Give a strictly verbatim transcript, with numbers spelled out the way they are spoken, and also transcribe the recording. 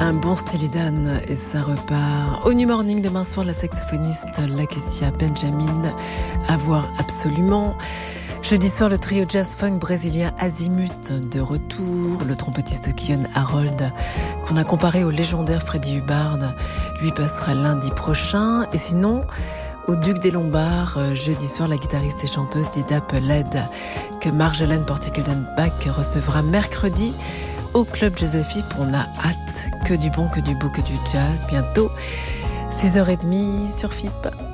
Un bon Steely Dan et ça repart. Au New Morning demain soir, la saxophoniste Lakecia Benjamin, à voir absolument. Jeudi soir, le trio jazz-funk brésilien Azimut de retour. Le trompettiste Kion Harold, qu'on a comparé au légendaire Freddie Hubbard, lui passera lundi prochain. Et sinon, au Duc des Lombards, jeudi soir, la guitariste et chanteuse Dida Peled, que Marjolaine Portikelden-Bach recevra mercredi au Club Josephi. On a hâte, que du bon, que du beau, que du jazz. Bientôt, six heures trente sur F I P.